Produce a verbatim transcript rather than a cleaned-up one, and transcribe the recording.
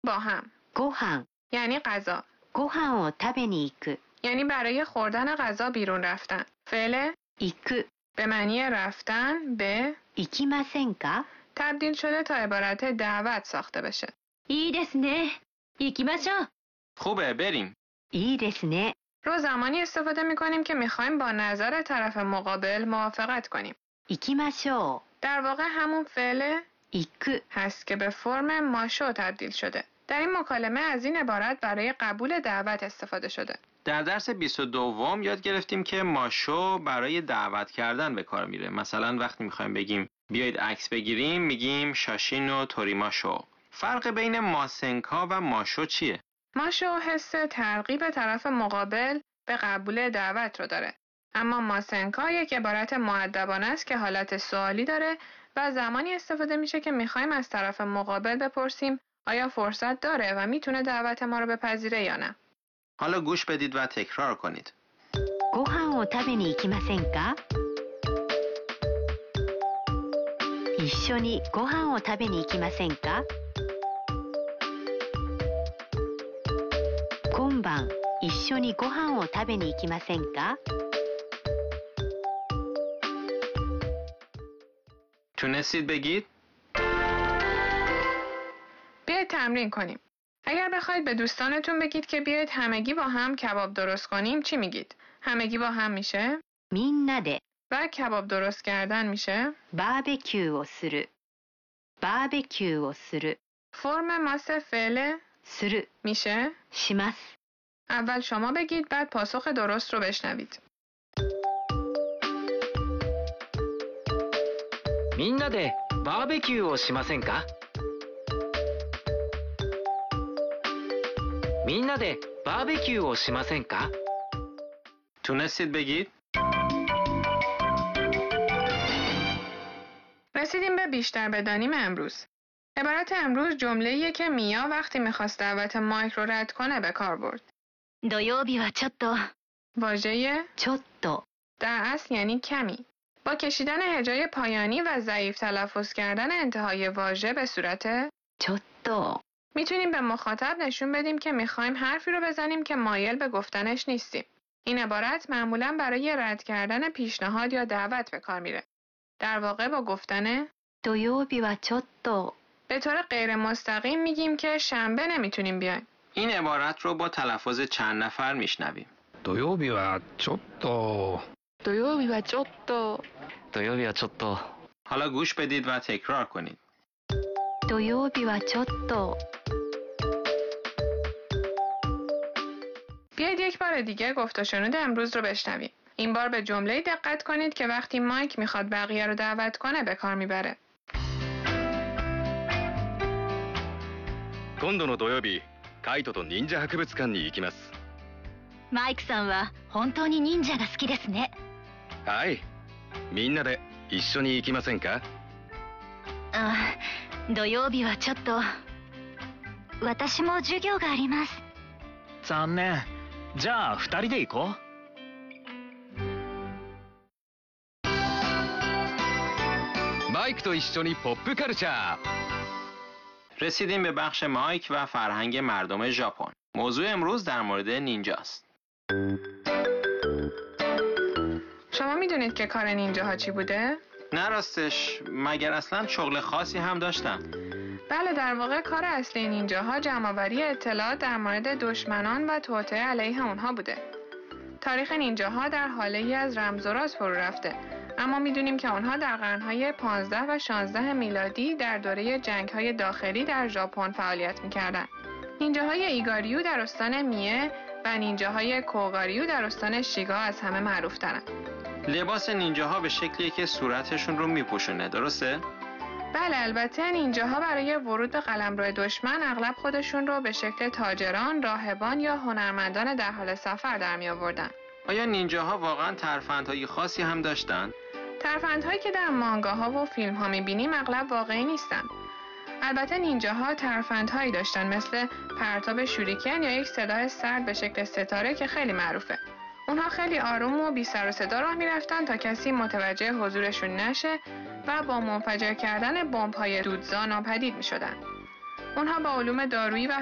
با هم. ご飯 یعنی غذا. ご飯を食べに行く یعنی برای خوردن غذا بیرون رفتن. فعل 行く به معنی رفتن به 行きませんか تبدیل شده تا عبارت دعوت ساخته بشه. いいですね行きましょう خوبه بریم. いいですね رو زمانی استفاده می‌کنیم که می‌خوایم با نظر طرف مقابل موافقت کنیم. 行きましょう در واقع همون فعل 行く هست که به فرم ماشو تبدیل شده. در این مکالمه از این عبارت برای قبول دعوت استفاده شده. در درس بیست و دو یاد گرفتیم که ماشو برای دعوت کردن به کار میره. مثلا وقتی میخوایم بگیم بیایید عکس بگیریم میگیم شاشین و توریماشو. فرق بین ماسنکا و ماشو چیه؟ ماشو حس ترغیب طرف مقابل به قبول دعوت رو داره. اما ماسنکا یک عبارت مؤدبانه است که حالت سوالی داره و زمانی استفاده میشه که میخوایم از طرف مقابل بپرسیم آیا فرصت داره و میتونه دعوت ما رو بپذیره یا نه. حالا گوش بدید و تکرار کنید. ご飯を食べに行きませんか一緒にご飯を食べに行きませんか今晩一緒にご飯を食べに行きませんか تونستید بگید؟ بیایید تمرین کنیم. اگر بخواید به دوستانتون بگید که بیایید همگی با هم کباب درست کنیم چی میگید؟ همگی با هم میشه みんなで و کباب درست کردن میشه バーベキューをするバーベキューをする فرم ماس فعل する میشه します اول شما بگید بعد پاسخ درست رو بشنوید. みんなでバーベキューをしませんかみんなでバーベキューをしませんか تونستید بگید؟ رسیدیم به بیشتر بدانیم امروز. عبارت امروز جمله‌ایه که میا وقتی میخواست دعوت مایک رو رد کنه به کار برد. 土曜日はちょっと واژه ちょっと در اصل یعنی کمی. با کشیدن هجای پایانی و ضعیف تلفظ کردن انتهای واژه به صورت ちょっと میتونیم به مخاطب نشون بدیم که میخوایم حرفی رو بزنیم که مایل به گفتنش نیستیم. این عبارت معمولاً برای رد کردن پیشنهاد یا دعوت به کار میره. در واقع با گفتن 土曜日はちょっと به طور غیر مستقیم میگیم که شنبه نمیتونیم بیایم. این عبارت رو با تلفظ چند نفر میشنویم. 土曜日はちょっと土曜日はちょっと土曜日はちょっと حالا گوش بدید و تکرار کنید. 土曜日はちょっと بیایید یک بار دیگه گفت و شنود امروز رو بشنویم. این بار به جمله دقت کنید که وقتی مایک میخواد بقیه رو دعوت کنه به کار میبره. 今度の土曜日、カイトと忍者博物館に行きます。 マイクさんは本当に忍者が好きですねはい。みんなで一緒に行きませんか？ あ、土曜日はちょっと私も授業があります。 残念。じゃあ二人で行こう。 マイクと一緒にポップカルチャー。 رسیدیم به بخش مایک و فرهنگ مردم ژاپن. موضوع امروز در مورد نینجاست. شما میدونید که کار نینجاها چی بوده؟ نه راستش، مگر اصلا شغل خاصی هم داشتن؟ بله، در واقع کار اصلی نینجاها جمع‌آوری اطلاعات در مورد دشمنان و توطئه علیه اونها بوده. تاریخ نینجاها در حاله‌ای از رمز و راز فرو رفته، اما میدونیم که آنها در قرن‌های پانزده و شانزده میلادی در دوره جنگ‌های داخلی در ژاپن فعالیت می‌کردند. نینجاهای ایگاریو در استان میه و نینجاهای کوگاریو در استان شیگا از همه معروف‌ترند. لباس نینجاها به شکلیه که صورتشون رو میپوشونه، درسته؟ بله، البته نینجاها برای ورود به قلمرو دشمن اغلب خودشون رو به شکل تاجران، راهبان یا هنرمندان در حال سفر در می آوردن. آیا نینجاها واقعا ترفندهای خاصی هم داشتن؟ ترفندهایی که در مانگاها و فیلم‌ها می‌بینیم اغلب واقعی نیستن. البته نینجاها ترفندهایی داشتن مثل پرتاب شوریکن یا یک سلاح سرد به شکل ستاره که خیلی معروفه. اونها خیلی آروم و بی سر و صدا راه می‌رفتن تا کسی متوجه حضورشون نشه و با منفجر کردن بمب‌های دودزا ناپدید می‌شدن. اونها با علوم دارویی و